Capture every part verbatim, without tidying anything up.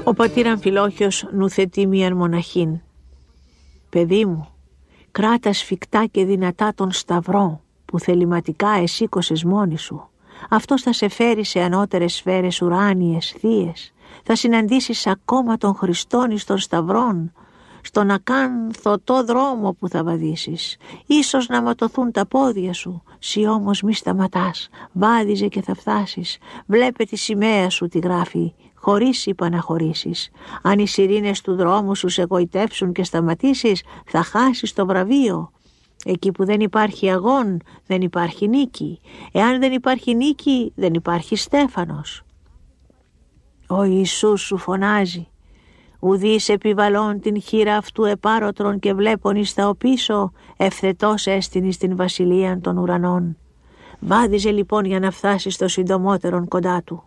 Ο πατήρ Αμφιλόχιος νουθετεί μίαν μοναχήν. «Παιδί μου, κράτα σφιχτά και δυνατά τον σταυρό που θεληματικά εσήκωσες μόνη σου. Αυτός θα σε φέρει σε ανώτερες σφαίρες ουράνιες, θείες. Θα συναντήσεις ακόμα τον Χριστόν εις των σταυρών, στον ακάνθωτο δρόμο που θα βαδίσεις. Ίσως να ματωθούν τα πόδια σου, σι όμως μη σταματάς. Βάδιζε και θα φτάσεις. Βλέπε τη σημαία σου τι γράφει, χωρίς υπαναχωρήσεις. Αν οι σιρήνες του δρόμου σου σε γοητεύσουν και σταματήσεις, θα χάσεις το βραβείο. Εκεί που δεν υπάρχει αγών, δεν υπάρχει νίκη. Εάν δεν υπάρχει νίκη, δεν υπάρχει Στέφανος. Ο Ιησούς σου φωνάζει. Ουδείς επιβαλών την χείρα αυτού επάρωτρον και βλέπων εις τα οπίσω, ευθετός έστιν εις την βασιλείαν των ουρανών. Βάδιζε λοιπόν για να φτάσει στο συντομότερον κοντά του.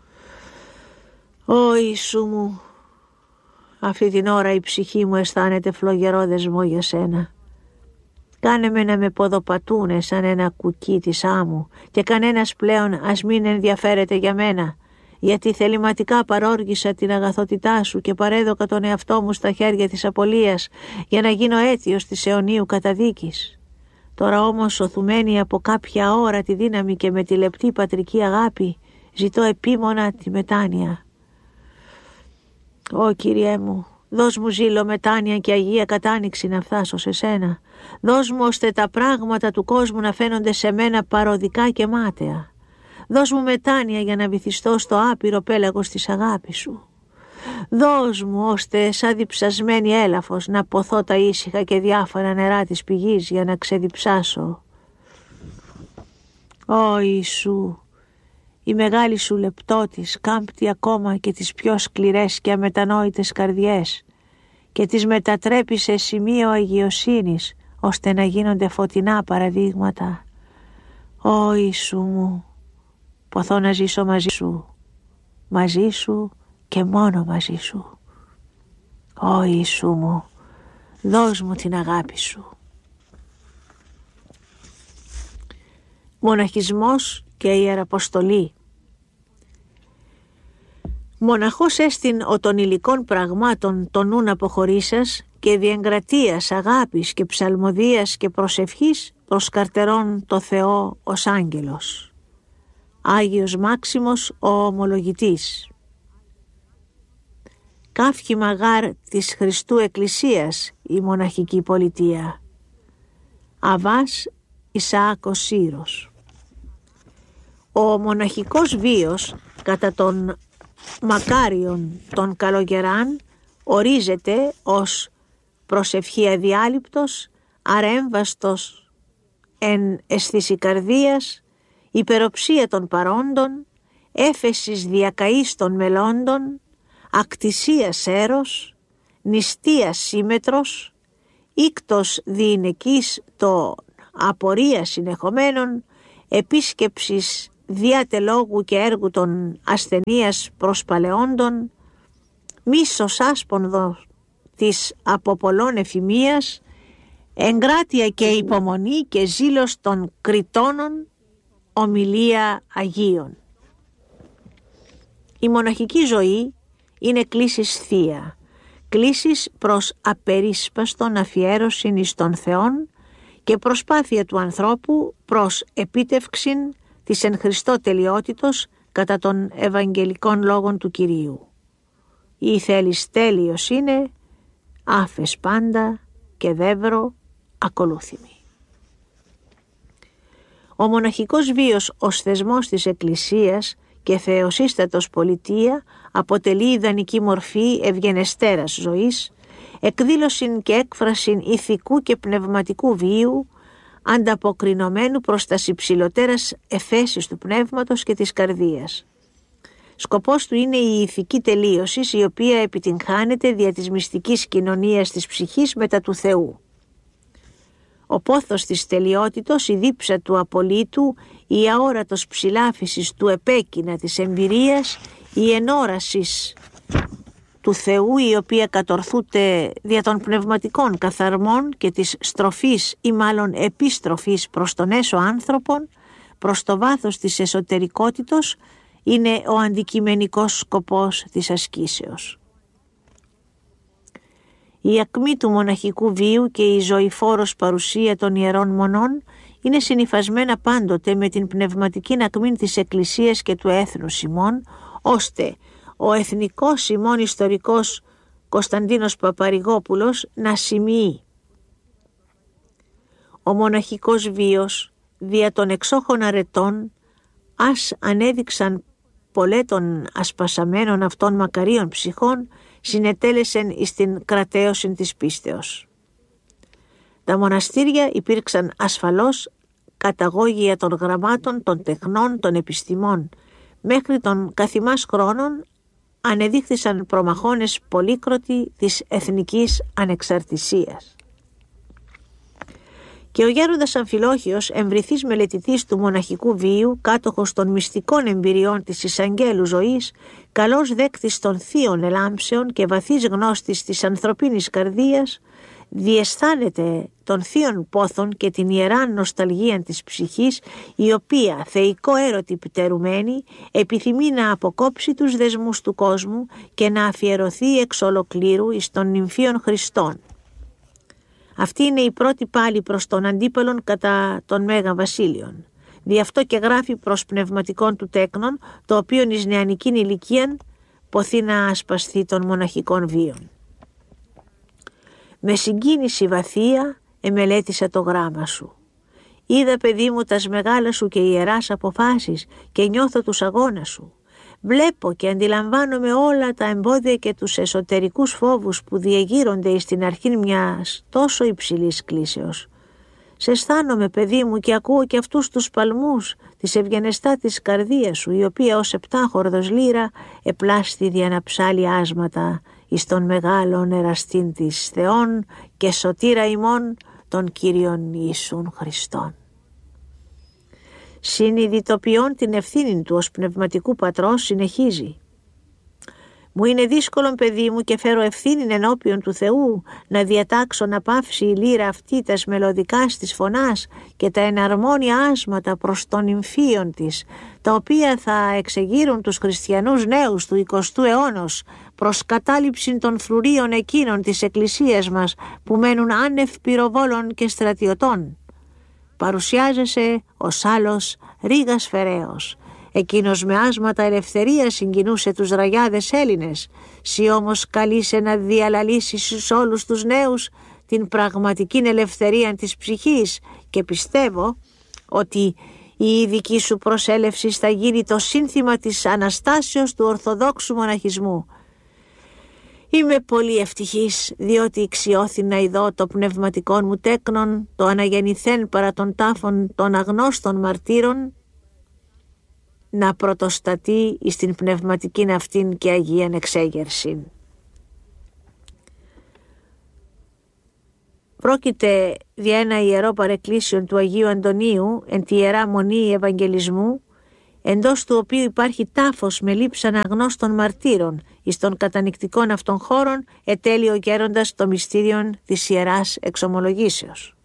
Ω Ιησού μου, αυτή την ώρα η ψυχή μου αισθάνεται φλογερό δεσμό για σένα. Κάνε με να με ποδοπατούνε σαν ένα κουκί της άμμου και κανένας πλέον ας μην ενδιαφέρεται για μένα, γιατί θεληματικά παρόργησα την αγαθότητά σου και παρέδωκα τον εαυτό μου στα χέρια της απολίας για να γίνω αίτιος της αιωνίου καταδίκης. Τώρα όμως σωθουμένη από κάποια όρατη δύναμη και με τη λεπτή πατρική αγάπη ζητώ επίμονα τη μετάνοια. Ω Κύριέ μου, δώσ' μου ζήλο, μετάνοια και αγία κατάνοιξη να φτάσω σε σένα. Δώσ' μου ώστε τα πράγματα του κόσμου να φαίνονται σε μένα παροδικά και μάταια. Δώσ' μου μετάνοια για να βυθιστώ στο άπειρο πέλαγος της αγάπης σου. Δώσ' μου ώστε σαν διψασμένη έλαφος να ποθώ τα ήσυχα και διάφορα νερά της πηγής για να ξεδιψάσω. Ω Ιησού, η μεγάλη σου λεπτότης κάμπτει ακόμα και τις πιο σκληρές και αμετανόητες καρδιές και τις μετατρέπει σε σημείο αγιοσύνης ώστε να γίνονται φωτεινά παραδείγματα. Ω Ιησού μου, ποθώ να ζήσω μαζί σου, μαζί σου και μόνο μαζί σου. Ω Ιησού μου, δώσ' μου την αγάπη σου. Μοναχισμός και ιεραποστολή. Μοναχός έστιν ο των υλικών πραγμάτων των νουν αποχωρήσας και διεγκρατείας, αγάπης και ψαλμοδίας και προσευχής προσκαρτερών το Θεό ως άγγελος. Άγιος Μάξιμος ο ομολογητής. Καύχημα γάρ της Χριστού Εκκλησίας η μοναχική πολιτεία. Αβάς Ισαάκος Σύρος. Ο μοναχικός βίος κατά τον μακάριον των καλογεράν ορίζεται ως προσευχή αδιάλειπτος, αρέμβαστος εν αισθήση καρδίας, υπεροψία των παρόντων, έφεσης διακαής των μελώντων, ακτισίας έρος, νηστείας σύμμετρος, ίκτος διηνεκής το απορία συνεχομένων, επίσκεψης διατελόγου και έργου των ασθενείας προσπαλαιόντων, μίσος άσπονδο της από πολλών εφημίας, εγκράτεια και υπομονή και ζήλος των κριτώνων, ομιλία Αγίων. Η μοναχική ζωή είναι κλίσης θεία, κλίσης προς απερίσπαστον αφιέρωσιν εις των Θεών και προσπάθεια του ανθρώπου προς επίτευξην της εν Χριστώ τελειότητος κατά των Ευαγγελικών λόγων του Κυρίου. Ή θέλεις τέλειος είναι, άφες πάντα και δεύρο ακολούθημη. Ο μοναχικός βίος ως θεσμός της Εκκλησίας και θεοσύστατος πολιτεία αποτελεί ιδανική μορφή ευγενεστέρας ζωής, εκδήλωσιν και έκφρασιν ηθικού και πνευματικού βίου, ανταποκρινωμένου προς τα υψηλωτέρας εφέσεις του πνεύματος και της καρδίας. Σκοπός του είναι η ηθική τελείωση, η οποία επιτυγχάνεται δια της μυστικής κοινωνίας της ψυχής μετά του Θεού. Ο πόθος της τελειότητος, η δίψα του απολύτου, η αόρατος ψηλάφισης του επέκεινα της εμπειρίας, η ενόρασης του Θεού, η οποία κατορθούται δια των πνευματικών καθαρμών και της στροφής ή μάλλον επιστροφής προς τον έσω άνθρωπον, προς το βάθος της εσωτερικότητος, είναι ο αντικειμενικός σκοπός της ασκήσεως. Η ακμή του μοναχικού βίου και η ζωηφόρος παρουσία των ιερών μονών είναι συνυφασμένα πάντοτε με την πνευματική ακμή της Εκκλησίας και του έθνους ημών, ώστε ο εθνικός ημών ιστορικός Κωνσταντίνος Παπαρηγόπουλος να σημειεί: ο μοναχικός βίος δια των εξόχων αρετών ας ανέδειξαν πολλέ των ασπασαμένων αυτών μακαρίων ψυχών συνετέλεσεν εις την κρατέωση της πίστεως. Τα μοναστήρια υπήρξαν ασφαλώς καταγόγια των γραμμάτων, των τεχνών, των επιστημών. Μέχρι των καθημάς χρόνων ανεδείχθησαν προμαχώνες πολύκροτοι της εθνικής ανεξαρτησίας. Και ο γέροντας Αμφιλόχιος, εμβριθής μελετητής του μοναχικού βίου, κάτοχος των μυστικών εμπειριών της εισαγγέλου ζωής, καλός δέκτης των θείων ελάμψεων και βαθύς γνώστης της ανθρωπίνης καρδίας, διαισθάνεται των θείων πόθων και την ιερά νοσταλγία της ψυχής, η οποία, θεϊκό έρωτη πτερουμένη, επιθυμεί να αποκόψει τους δεσμούς του κόσμου και να αφιερωθεί εξ ολοκλήρου εις των νυμφίων Χριστών. Αυτή είναι η πρώτη πάλι προς τον αντίπαλον κατά τον Μέγα Βασίλειον. Δι' αυτό και γράφει προς πνευματικών του τέκνων, το οποίον εις νεανικήν ηλικίαν ποθεί να ασπαστεί των μοναχικών βίων. Με συγκίνηση βαθία εμελέτησα το γράμμα σου. Είδα, παιδί μου, τας μεγάλας σου και ιεράς αποφάσεις και νιώθω τους αγώνας σου. Βλέπω και αντιλαμβάνομαι όλα τα εμπόδια και τους εσωτερικούς φόβους που διεγείρονται εις την αρχή μιας τόσο υψηλής κλίσεως. Σε αισθάνομαι, παιδί μου, και ακούω και αυτούς τους παλμούς της ευγενεστά της καρδίας σου, η οποία ως επτάχορδος λύρα επλάστη δια να ψάλει άσματα εις τον μεγάλον εραστήν της Θεών και σωτήρα ημών των Κύριων Ιησούν Χριστών. Συνειδητοποιών την ευθύνη του ως πνευματικού πατρός, συνεχίζει: μου είναι δύσκολο, παιδί μου, και φέρω ευθύνη ενώπιον του Θεού να διατάξω να πάυσει η λύρα αυτή τας μελωδικάς της φωνάς και τα εναρμόνια άσματα προς των νυμφίων της, τα οποία θα εξεγείρουν τους χριστιανούς νέους του εικοστού αιώνος προς κατάληψη των φρουρίων εκείνων της Εκκλησίας μας που μένουν άνευ πυροβόλων και στρατιωτών. Παρουσιάζεσαι ως άλλος Ρήγας Φεραίος. Εκείνος με άσματα ελευθερία συγκινούσε τους ραγιάδες Έλληνες. Συ όμως καλείσαι να διαλαλήσεις στους όλους τους νέους την πραγματική ελευθερία της ψυχής και πιστεύω ότι η δική σου προσέλευση θα γίνει το σύνθημα της Αναστάσεως του Ορθοδόξου μοναχισμού. Είμαι πολύ ευτυχής, διότι εξιώθη να ειδώ το πνευματικό μου τέκνον, το αναγεννηθέν παρά των τάφων των αγνώστων μαρτύρων, να πρωτοστατεί εις την πνευματικήν αυτήν και αγίαν εξέγερσιν. Πρόκειται δια ένα ιερό παρεκκλήσιον του Αγίου Αντωνίου εν τη Ιερά Μονή Ευαγγελισμού, εντός του οποίου υπάρχει τάφος με λείψαν αγνώστων μαρτύρων, εις των κατανυκτικών αυτών χώρων ετέλει ο γέροντας το μυστήριον της Ιεράς Εξομολογήσεως.